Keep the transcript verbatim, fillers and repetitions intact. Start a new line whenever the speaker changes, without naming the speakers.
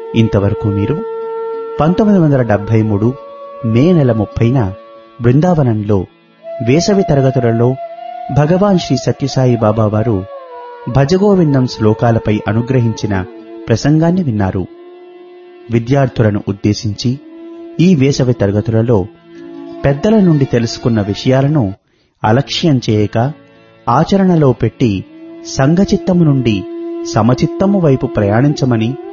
ఇంతవరకు మీరు పంతొమ్మిది వందల డెబ్బై మూడు మే నెల ముప్పైన బృందావనంలో వేసవి తరగతులలో భగవాన్ శ్రీ సత్యసాయి బాబా వారు భజగోవిందం శ్లోకాలపై అనుగ్రహించిన ప్రసంగాన్ని విన్నారు. విద్యార్థులను ఉద్దేశించి ఈ వేసవి తరగతులలో పెద్దల నుండి తెలుసుకున్న విషయాలను అలక్ష్యం చేయక ఆచరణలో పెట్టి సంఘచిత్తము నుండి సమచిత్తము వైపు ప్రయాణించమని